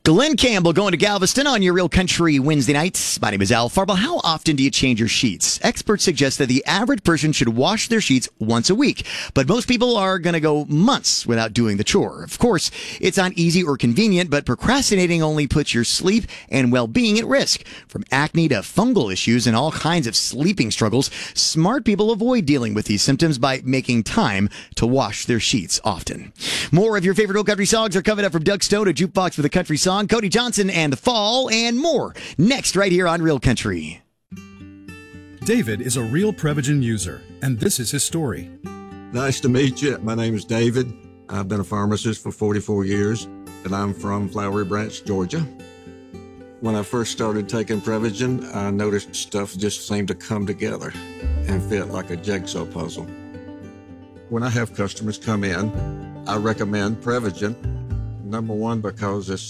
Glenn Campbell going to Galveston on your Real Country Wednesday nights. My name is Al Farble. How often do you change your sheets? Experts suggest that the average person should wash their sheets once a week, but most people are going to go months without doing the chore. Of course, it's not easy or convenient, but procrastinating only puts your sleep and well-being at risk. From acne to fungal issues and all kinds of sleeping struggles, smart people avoid dealing with these symptoms by making time to wash their sheets often. More of your favorite Real Country songs are coming up from Doug Stone, a jukebox with a country song, Cody Johnson and Fall, and more next right here on Real Country. David is a real Prevagen user, and this is his story. Nice to meet you. My name is David. I've been a pharmacist for 44 years, and I'm from Flowery Branch, Georgia. When I first started taking Prevagen, I noticed stuff just seemed to come together and fit like a jigsaw puzzle. When I have customers come in, I recommend Prevagen. Number one, because it's